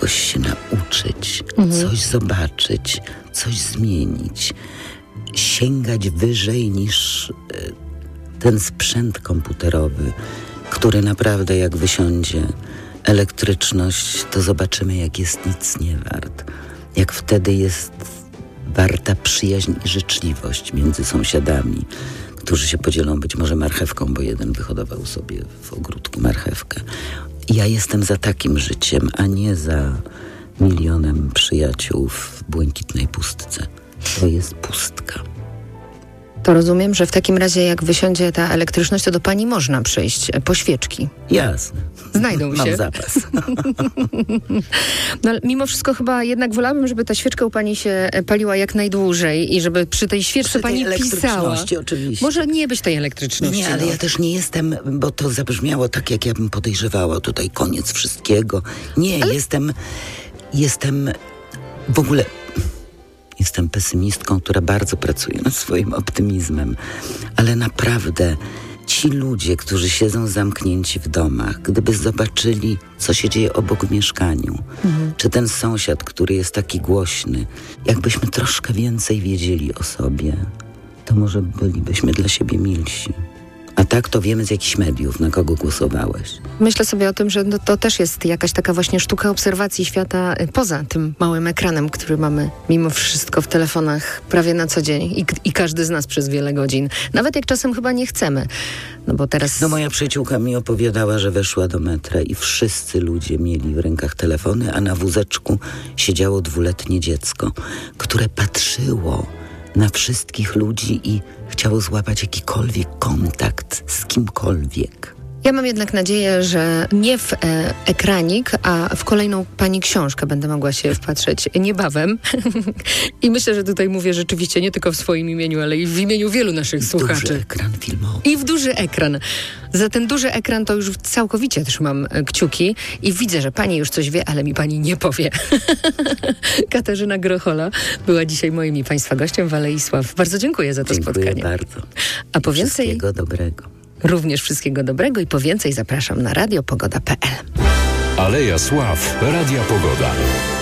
czegoś się nauczyć, coś zobaczyć, coś zmienić, sięgać wyżej niż ten sprzęt komputerowy, który naprawdę jak wysiądzie elektryczność, to zobaczymy, jak jest nic nie wart. Jak wtedy jest warta przyjaźń i życzliwość między sąsiadami, którzy się podzielą być może marchewką, bo jeden wyhodował sobie w ogródku marchewkę. Ja jestem za takim życiem, a nie za milionem przyjaciół w błękitnej pustce. To jest pustka. To rozumiem, że w takim razie jak wysiądzie ta elektryczność, to do pani można przyjść po świeczki. Jasne. Znajdą się. Mam zapas. No, ale mimo wszystko chyba jednak wolałabym, żeby ta świeczka u pani się paliła jak najdłużej i żeby przy tej świeczce pani pisała. Oczywiście. Może nie być tej elektryczności. Nie, ale ja też nie jestem, bo to zabrzmiało tak, jak ja bym podejrzewała. Tutaj koniec wszystkiego. Nie, ale... jestem w ogóle... Jestem pesymistką, która bardzo pracuje nad swoim optymizmem. Ale naprawdę ci ludzie, którzy siedzą zamknięci w domach, gdyby zobaczyli, co się dzieje obok w mieszkaniu, czy ten sąsiad, który jest taki głośny, jakbyśmy troszkę więcej wiedzieli o sobie, to może bylibyśmy dla siebie milsi. A tak to wiemy z jakichś mediów, na kogo głosowałeś. Myślę sobie o tym, że to też jest jakaś taka właśnie sztuka obserwacji świata poza tym małym ekranem, który mamy mimo wszystko w telefonach prawie na co dzień i każdy z nas przez wiele godzin. Nawet jak czasem chyba nie chcemy. No bo teraz... No moja przyjaciółka mi opowiadała, że weszła do metra i wszyscy ludzie mieli w rękach telefony, a na wózeczku siedziało 2-letnie dziecko, które patrzyło na wszystkich ludzi i chciało złapać jakikolwiek kontakt z kimkolwiek. Ja mam jednak nadzieję, że nie w ekranik, a w kolejną pani książkę będę mogła się wpatrzeć niebawem. I myślę, że tutaj mówię rzeczywiście nie tylko w swoim imieniu, ale i w imieniu wielu naszych słuchaczy. Duży ekran filmowy. I w duży ekran. Za ten duży ekran to już całkowicie trzymam kciuki i widzę, że pani już coś wie, ale mi pani nie powie. Katarzyna Grochola była dzisiaj moim i państwa gościem w Alei Sław. Bardzo dziękuję za to spotkanie. Dziękuję bardzo. A po więcej... Wszystkiego dobrego. Również wszystkiego dobrego i po więcej zapraszam na radiopogoda.pl. Aleja Sław, Radia Pogoda.